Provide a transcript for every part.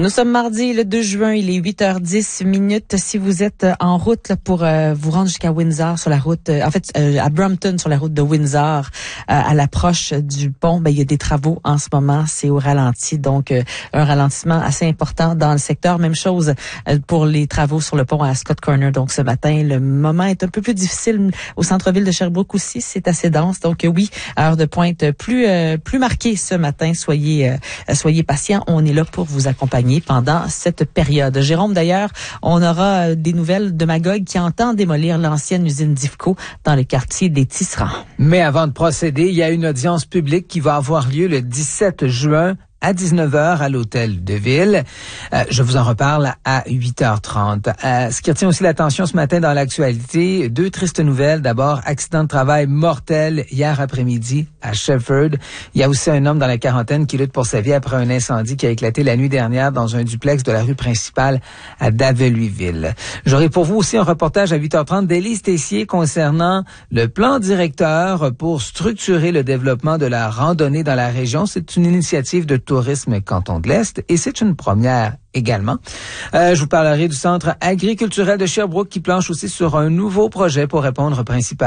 Nous sommes mardi le 2 juin, il est 8h10. Si vous êtes en route là, pour vous rendre jusqu'à Windsor sur la route, à Brampton sur la route de Windsor, à l'approche du pont, il y a des travaux en ce moment, c'est au ralenti, donc un ralentissement assez important dans le secteur. Même chose pour les travaux sur le pont à Scott Corner. Donc ce matin, le moment est un peu plus difficile au centre-ville de Sherbrooke aussi, c'est assez dense. Donc oui, heure de pointe plus marquée ce matin. Soyez patients, on est là pour vous accompagner pendant cette période. Jérôme, d'ailleurs, on aura des nouvelles de Magog qui entend démolir l'ancienne usine d'IFCO dans le quartier des Tisserands. Mais avant de procéder, il y a une audience publique qui va avoir lieu le 17 juin à 19h à l'hôtel de ville. Je vous en reparle à 8h30. Ce qui retient aussi l'attention ce matin dans l'actualité, deux tristes nouvelles. D'abord, accident de travail mortel hier après-midi à Shefford. Il y a aussi un homme dans la quarantaine qui lutte pour sa vie après un incendie qui a éclaté la nuit dernière dans un duplex de la rue principale à Daveluiville. J'aurai pour vous aussi un reportage à 8h30 d'Élise Tessier concernant le plan directeur pour structurer le développement de la randonnée dans la région. C'est une initiative de Tourisme Canton de l'Est et c'est une première également. Je vous parlerai du Centre agriculturel de Sherbrooke qui planche aussi sur un nouveau projet pour rejoindre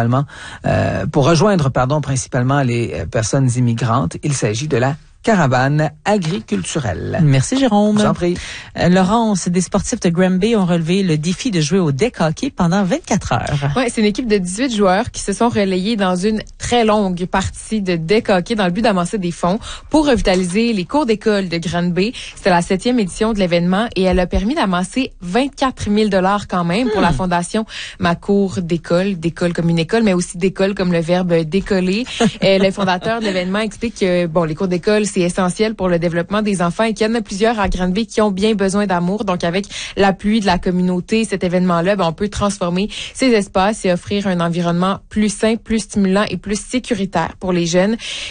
principalement les personnes immigrantes. Il s'agit de la caravane agriculturelle. Merci Jérôme. Je vous en prie. Laurence, des sportifs de Granby ont relevé le défi de jouer au deck hockey pendant 24 heures. Ouais, c'est une équipe de 18 joueurs qui se sont relayés dans une très longue partie de deck hockey dans le but d'amasser des fonds pour revitaliser les cours d'école de Granby. C'était la 7e édition de l'événement et elle a permis d'amasser 24 000 $ quand même pour la fondation Ma Cour d'école comme une école, mais aussi d'école comme le verbe décoller. Le fondateur de l'événement explique que les cours d'école c'est essentiel pour le développement des enfants et qu'il y en a plusieurs à Granby qui ont bien besoin d'amour. Donc, avec l'appui de la communauté, cet événement-là, on peut transformer ces espaces et offrir un environnement plus sain, plus stimulant et plus sécuritaire pour les jeunes.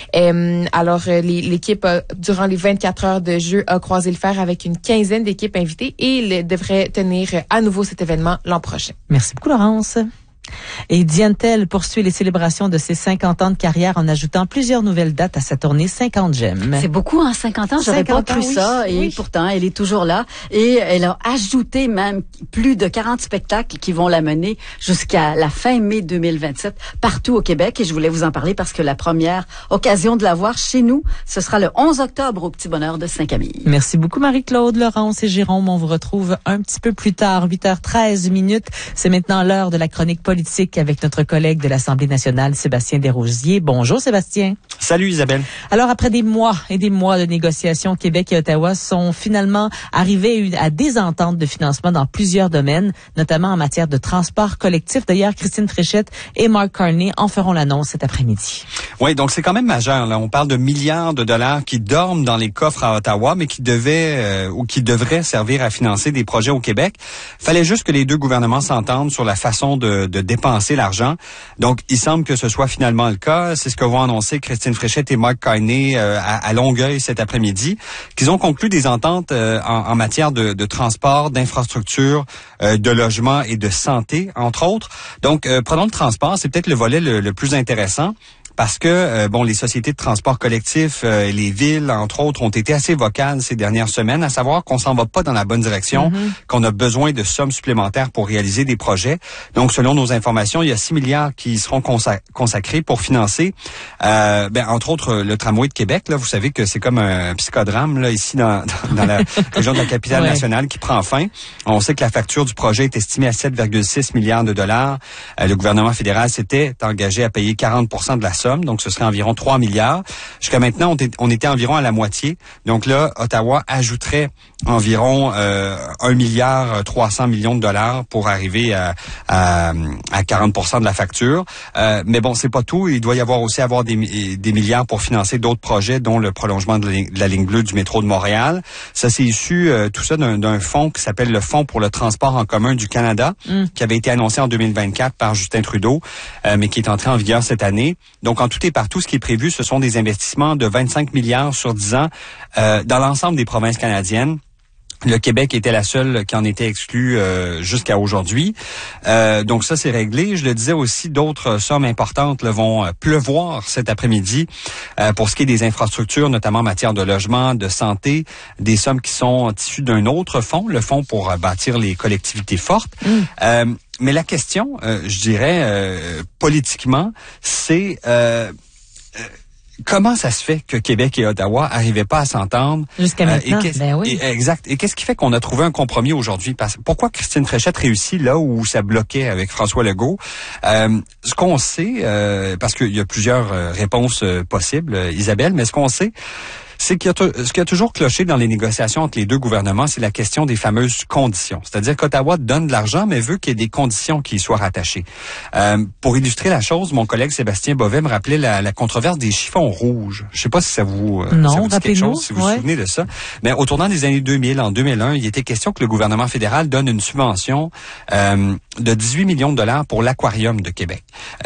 Alors, l'équipe, durant les 24 heures de jeu, a croisé le fer avec une quinzaine d'équipes invitées et il devrait tenir à nouveau cet événement l'an prochain. Merci beaucoup, Laurence. Et Diantel poursuit les célébrations de ses 50 ans de carrière en ajoutant plusieurs nouvelles dates à sa tournée 50 J'aime. C'est beaucoup, 50 ans, j'aurais pas cru ça. Et pourtant, elle est toujours là. Et elle a ajouté même plus de 40 spectacles qui vont la mener jusqu'à la fin mai 2027 partout au Québec. Et je voulais vous en parler parce que la première occasion de la voir chez nous, ce sera le 11 octobre au Petit Bonheur de Saint-Camille. Merci beaucoup Marie-Claude, Laurence et Jérôme. On vous retrouve un petit peu plus tard, 8h13. C'est maintenant l'heure de la chronique politique avec notre collègue de l'Assemblée nationale, Sébastien Desrosiers. Bonjour Sébastien. Salut Isabelle. Alors après des mois et des mois de négociations, Québec et Ottawa sont finalement arrivés à des ententes de financement dans plusieurs domaines, notamment en matière de transport collectif. D'ailleurs, Christine Fréchette et Mark Carney en feront l'annonce cet après-midi. Oui, donc c'est quand même majeur. Là. On parle de milliards de dollars qui dorment dans les coffres à Ottawa, mais qui devraient servir à financer des projets au Québec. Fallait juste que les deux gouvernements s'entendent sur la façon de dépenser l'argent. Donc, il semble que ce soit finalement le cas. C'est ce que vont annoncer Christine Fréchette et Mark Carney à Longueuil cet après-midi, qu'ils ont conclu des ententes en matière de transport, d'infrastructure, de logement et de santé, entre autres. Donc, prenons le transport, c'est peut-être le volet le plus intéressant. Parce que, les sociétés de transport collectif, les villes, entre autres, ont été assez vocales ces dernières semaines, à savoir qu'on s'en va pas dans la bonne direction, qu'on a besoin de sommes supplémentaires pour réaliser des projets. Donc, selon nos informations, il y a 6 milliards qui seront consacrés pour financer, entre autres, le tramway de Québec. Là, vous savez que c'est comme un psychodrame là ici dans la région de la capitale nationale qui prend fin. On sait que la facture du projet est estimée à 7,6 milliards de dollars. Le gouvernement fédéral s'était engagé à payer 40% de la somme. Donc, ce serait environ 3 milliards. Jusqu'à maintenant, on était environ à la moitié. Donc là, Ottawa ajouterait environ 1 milliard 300 millions de dollars pour arriver à 40% de la facture. Mais bon, c'est pas tout. Il doit y avoir des milliards pour financer d'autres projets, dont le prolongement de la ligne bleue du métro de Montréal. Ça, c'est issu tout ça d'un fonds qui s'appelle le Fonds pour le transport en commun du Canada, qui avait été annoncé en 2024 par Justin Trudeau, mais qui est entré en vigueur cette année. Donc, en tout et partout, ce qui est prévu, ce sont des investissements de 25 milliards sur 10 ans dans l'ensemble des provinces canadiennes. Le Québec était la seule qui en était exclue jusqu'à aujourd'hui. Donc ça, c'est réglé. Je le disais aussi, d'autres sommes importantes vont pleuvoir cet après-midi pour ce qui est des infrastructures, notamment en matière de logement, de santé, des sommes qui sont issues d'un autre fonds, le fonds pour bâtir les collectivités fortes. Mais la question, je dirais, politiquement, c'est... comment ça se fait que Québec et Ottawa n'arrivaient pas à s'entendre? Jusqu'à maintenant, exact. Et qu'est-ce qui fait qu'on a trouvé un compromis aujourd'hui? Pourquoi Christine Fréchette réussit là où ça bloquait avec François Legault? Ce qu'on sait, parce qu'il y a plusieurs réponses possibles, Isabelle, mais ce qu'on sait, c'est ce qui a toujours cloché dans les négociations entre les deux gouvernements, c'est la question des fameuses conditions. C'est-à-dire qu'Ottawa donne de l'argent, mais veut qu'il y ait des conditions qui y soient rattachées. Pour illustrer la chose, mon collègue Sébastien Bovet me rappelait la controverse des chiffons rouges. Je sais pas si ça vous dit quelque chose, si vous vous souvenez de ça. Mais au tournant des années 2000, en 2001, il était question que le gouvernement fédéral donne une subvention de 18 millions de dollars pour l'aquarium de Québec.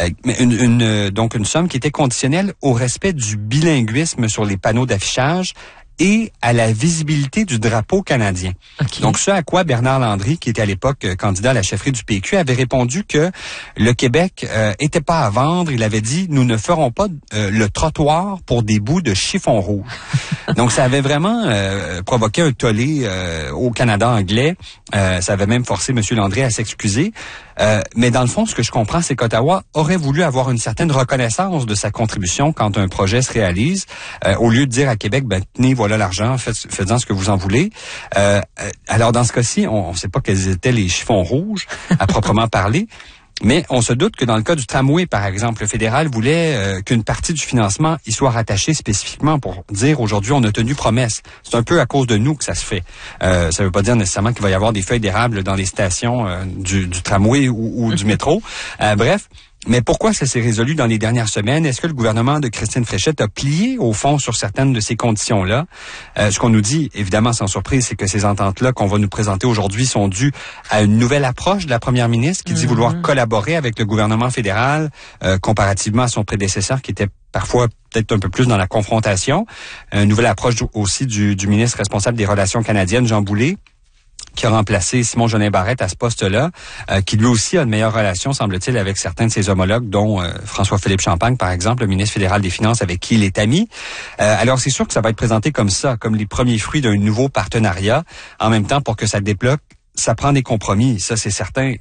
Donc une somme qui était conditionnelle au respect du bilinguisme sur les panneaux d'affichage et à la visibilité du drapeau canadien. Okay. Donc, ce à quoi Bernard Landry, qui était à l'époque candidat à la chefferie du PQ, avait répondu que le Québec était pas à vendre. Il avait dit, nous ne ferons pas le trottoir pour des bouts de chiffon rouge. Donc, ça avait vraiment provoqué un tollé au Canada anglais. Ça avait même forcé M. Landry à s'excuser. Mais dans le fond, ce que je comprends, c'est qu'Ottawa aurait voulu avoir une certaine reconnaissance de sa contribution quand un projet se réalise, au lieu de dire à Québec, tenez, voilà l'argent, faites-en ce que vous en voulez. Alors, dans ce cas-ci, on ne sait pas quels étaient les chiffons rouges, à proprement parler. Mais on se doute que dans le cas du tramway, par exemple, le fédéral voulait qu'une partie du financement y soit rattachée spécifiquement pour dire aujourd'hui on a tenu promesse. C'est un peu à cause de nous que ça se fait. Ça ne veut pas dire nécessairement qu'il va y avoir des feuilles d'érable dans les stations du tramway ou du métro. Bref. Mais pourquoi ça s'est résolu dans les dernières semaines? Est-ce que le gouvernement de Christine Fréchette a plié au fond sur certaines de ces conditions-là? Ce qu'on nous dit, évidemment sans surprise, c'est que ces ententes-là qu'on va nous présenter aujourd'hui sont dues à une nouvelle approche de la première ministre qui dit vouloir collaborer avec le gouvernement fédéral comparativement à son prédécesseur qui était parfois peut-être un peu plus dans la confrontation. Une nouvelle approche aussi du ministre responsable des Relations canadiennes, Jean Boulet, qui a remplacé Simon Jolin Barrette à ce poste-là, qui lui aussi a une meilleure relation, semble-t-il, avec certains de ses homologues, dont François-Philippe Champagne, par exemple, le ministre fédéral des Finances, avec qui il est ami. Alors, c'est sûr que ça va être présenté comme ça, comme les premiers fruits d'un nouveau partenariat. En même temps, pour que ça débloque, ça prend des compromis, ça c'est certain.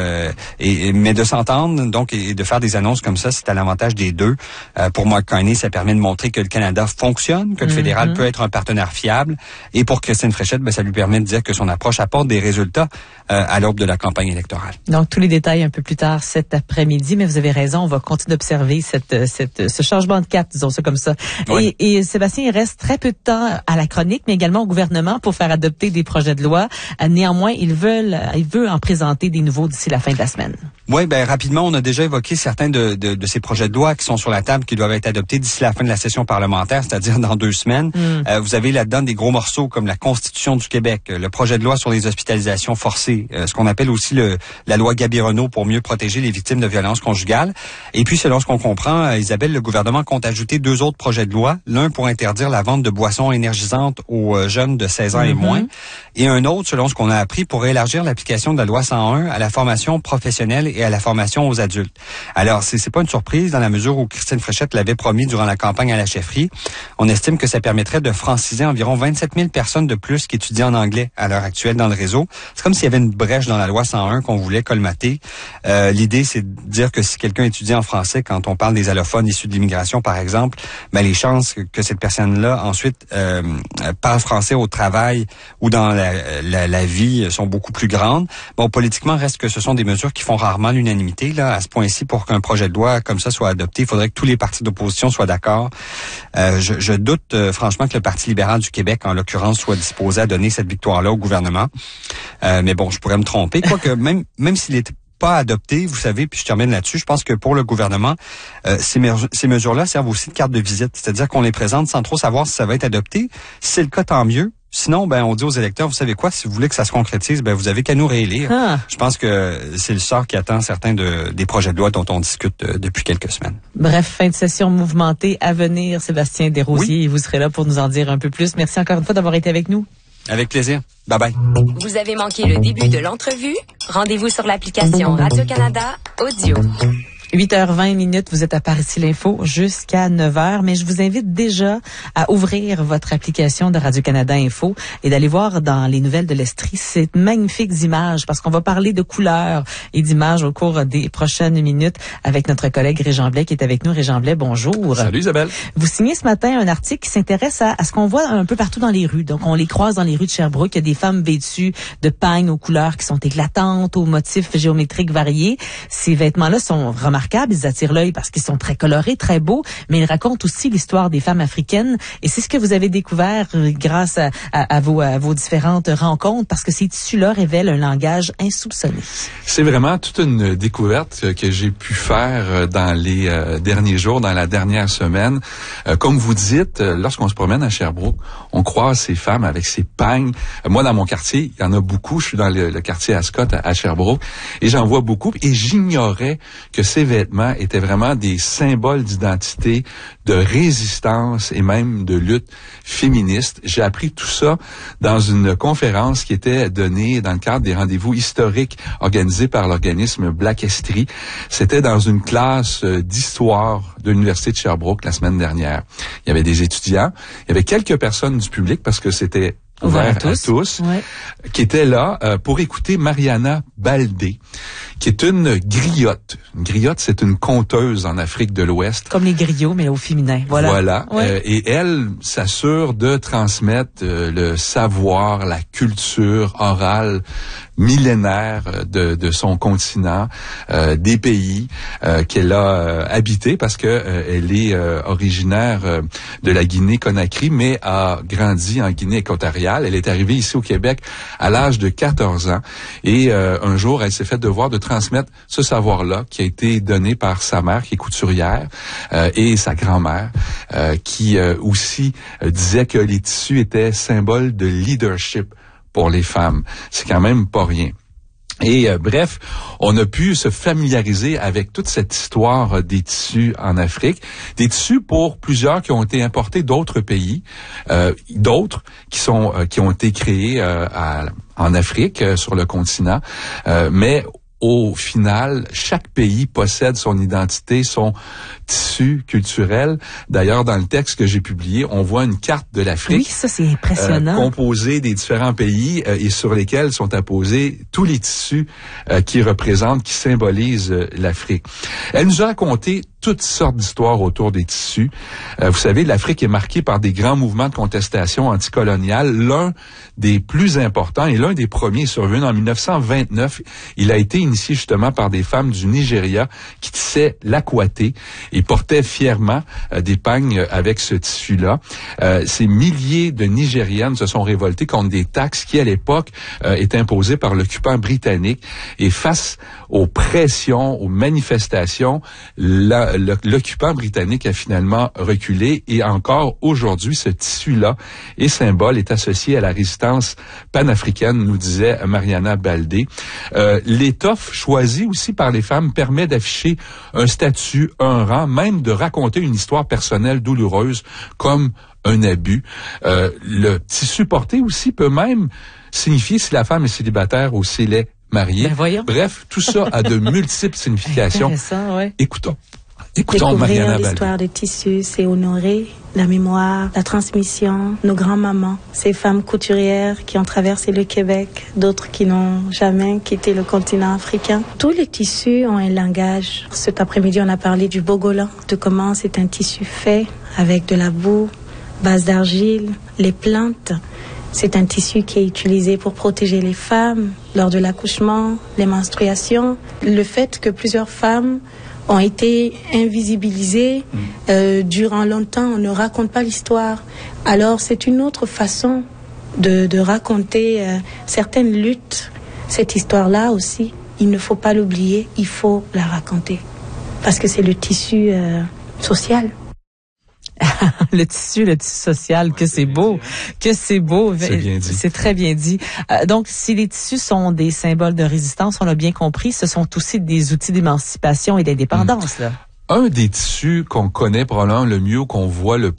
Mais de s'entendre donc et de faire des annonces comme ça, c'est à l'avantage des deux. Pour Mark Carney, ça permet de montrer que le Canada fonctionne, que le fédéral peut être un partenaire fiable. Et pour Christine Fréchette, ça lui permet de dire que son approche apporte des résultats à l'aube de la campagne électorale. Donc tous les détails un peu plus tard cet après-midi, mais vous avez raison, on va continuer d'observer ce changement de cap, disons ça comme ça. Oui. Et Sébastien, il reste très peu de temps à la chronique, mais également au gouvernement pour faire adopter des projets de loi. Néanmoins, il veut en présenter des nouveaux d'ici la fin de la semaine. Oui, rapidement, on a déjà évoqué certains de ces projets de loi qui sont sur la table, qui doivent être adoptés d'ici la fin de la session parlementaire, c'est-à-dire dans 2 semaines. Vous avez là-dedans des gros morceaux comme la Constitution du Québec, le projet de loi sur les hospitalisations forcées, ce qu'on appelle aussi la loi Gabironneau pour mieux protéger les victimes de violences conjugales. Et puis, selon ce qu'on comprend, Isabelle, le gouvernement compte ajouter 2 autres projets de loi, l'un pour interdire la vente de boissons énergisantes aux jeunes de 16 ans et moins, et un autre, selon ce qu'on a appris, pour élargir l'application de la loi 101 à la formation professionnelle et à la formation aux adultes. Alors, c'est pas une surprise dans la mesure où Christine Fréchette l'avait promis durant la campagne à la chefferie. On estime que ça permettrait de franciser environ 27 000 personnes de plus qui étudient en anglais à l'heure actuelle dans le réseau. C'est comme s'il y avait une brèche dans la loi 101 qu'on voulait colmater. L'idée, c'est de dire que si quelqu'un étudie en français, quand on parle des allophones issus de l'immigration, par exemple, les chances que cette personne-là ensuite parle français au travail ou dans la vie sont beaucoup plus grandes. Bon, politiquement, reste que ce sont des mesures qui font rarement l'unanimité. Là, à ce point-ci, pour qu'un projet de loi comme ça soit adopté, il faudrait que tous les partis d'opposition soient d'accord. Je doute franchement que le Parti libéral du Québec, en l'occurrence, soit disposé à donner cette victoire-là au gouvernement. Mais bon, je pourrais me tromper. Quoique, même s'il est pas adopté, vous savez, puis je termine là-dessus, je pense que pour le gouvernement, ces mesures-là servent aussi de carte de visite. C'est-à-dire qu'on les présente sans trop savoir si ça va être adopté. Si c'est le cas, tant mieux. Sinon, on dit aux électeurs, vous savez quoi, si vous voulez que ça se concrétise, vous avez qu'à nous réélire. Je pense que c'est le sort qui attend certains des projets de loi dont on discute depuis quelques semaines. Bref, fin de session mouvementée à venir, Sébastien Desrosiers. Oui. Vous serez là pour nous en dire un peu plus. Merci encore une fois d'avoir été avec nous. Avec plaisir. Bye-bye. Vous avez manqué le début de l'entrevue? Rendez-vous sur l'application Radio-Canada Audio. 8h20, vous êtes à Par ici l'info jusqu'à 9h, mais je vous invite déjà à ouvrir votre application de Radio-Canada Info et d'aller voir dans les nouvelles de l'Estrie ces magnifiques images, parce qu'on va parler de couleurs et d'images au cours des prochaines minutes avec notre collègue Régent Blais qui est avec nous. Régent Blais, bonjour. Salut Isabelle. Vous signez ce matin un article qui s'intéresse à ce qu'on voit un peu partout dans les rues. Donc, on les croise dans les rues de Sherbrooke. Il y a des femmes vêtues de pagnes aux couleurs qui sont éclatantes, aux motifs géométriques variés. Ces vêtements-là sont remarquables, ils attirent l'œil parce qu'ils sont très colorés, très beaux, mais ils racontent aussi l'histoire des femmes africaines. Et c'est ce que vous avez découvert grâce à vos différentes rencontres, parce que ces tissus-là révèlent un langage insoupçonné. C'est vraiment toute une découverte que j'ai pu faire dans les derniers jours, dans la dernière semaine. Comme vous dites, lorsqu'on se promène à Sherbrooke, on croise ces femmes avec ces pagnes. Moi, dans mon quartier, il y en a beaucoup. Je suis dans le quartier Ascot à Sherbrooke et j'en vois beaucoup. Et j'ignorais que ces vêtements étaient vraiment des symboles d'identité, de résistance et même de lutte féministe. J'ai appris tout ça dans une conférence qui était donnée dans le cadre des rendez-vous historiques organisés par l'organisme Black Estrie. C'était dans une classe d'histoire de l'Université de Sherbrooke la semaine dernière. Il y avait des étudiants, il y avait quelques personnes du public parce que c'était ouvert à tous, ouais, qui était là pour écouter Mariana Baldé, qui est une griotte. Une griotte, c'est une conteuse en Afrique de l'Ouest. Comme les griots, mais au féminin. Voilà. Ouais. Et elle s'assure de transmettre le savoir, la culture orale millénaire de son continent, des pays qu'elle a habité, parce que elle est originaire de la Guinée-Conakry, mais a grandi en Guinée équatoriale. Elle est arrivée ici au Québec à l'âge de 14 ans et un jour, elle s'est fait devoir de transmettre ce savoir-là qui a été donné par sa mère, qui est couturière, et sa grand-mère, qui aussi disait que les tissus étaient symboles de leadership pour les femmes. C'est quand même pas rien. Et bref, on a pu se familiariser avec toute cette histoire des tissus en Afrique, des tissus pour plusieurs qui ont été importés d'autres pays, d'autres qui ont été créés en Afrique, sur le continent, mais au final, chaque pays possède son identité, son tissu culturel. D'ailleurs, dans le texte que j'ai publié, on voit une carte de l'Afrique. Oui, ça, c'est impressionnant. Composée des différents pays et sur lesquels sont apposés tous les tissus qui représentent, qui symbolisent l'Afrique. Elle nous a raconté toutes sortes d'histoires autour des tissus. Vous savez, l'Afrique est marquée par des grands mouvements de contestation anticoloniale. L'un des plus importants et l'un des premiers survenu en 1929. Il a été initié justement par des femmes du Nigeria qui tissaient l'akwate et portaient fièrement des pagnes avec ce tissu-là. Ces milliers de Nigériennes se sont révoltées contre des taxes qui, à l'époque, étaient imposées par l'occupant britannique. Et face aux pressions, aux manifestations, l'occupant britannique a finalement reculé. Et encore aujourd'hui, ce tissu-là et symbole est associé à la résistance panafricaine, nous disait Mariana Baldé. L'étoffe choisie aussi par les femmes permet d'afficher un statut, un rang, même de raconter une histoire personnelle douloureuse comme un abus. Le tissu porté aussi peut même signifier si la femme est célibataire ou si elle est mariée. Bref, tout ça a de multiples significations. Ouais. Écoutons Découvrir l'histoire des tissus, c'est honorer la mémoire, la transmission, nos grands-mamans, ces femmes couturières qui ont traversé le Québec, d'autres qui n'ont jamais quitté le continent africain. Tous les tissus ont un langage. Cet après-midi, on a parlé du bogolan, de comment c'est un tissu fait avec de la boue, base d'argile, les plantes. C'est un tissu qui est utilisé pour protéger les femmes lors de l'accouchement, les menstruations. Le fait que plusieurs femmes ont été invisibilisées durant longtemps, on ne raconte pas l'histoire. Alors c'est une autre façon de raconter certaines luttes. Cette histoire-là aussi, il ne faut pas l'oublier, il faut la raconter. Parce que c'est le tissu social. Le tissu social, que c'est beau. C'est bien dit. C'est très bien dit. Donc, si les tissus sont des symboles de résistance, on l'a bien compris, ce sont aussi des outils d'émancipation et d'indépendance, là. Un des tissus qu'on connaît probablement le mieux, qu'on voit le